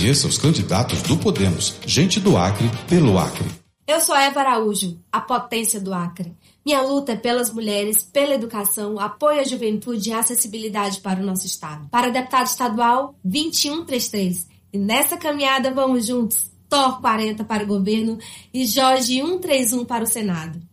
Conheça os candidatos do Podemos. Gente do Acre, pelo Acre. Eu sou Eva Araújo, a potência do Acre. Minha luta é pelas mulheres, pela educação, apoio à juventude e acessibilidade para o nosso estado. Para deputado estadual, 2133. E nessa caminhada vamos juntos. Thor 40 para o governo e Jorge 131 para o Senado.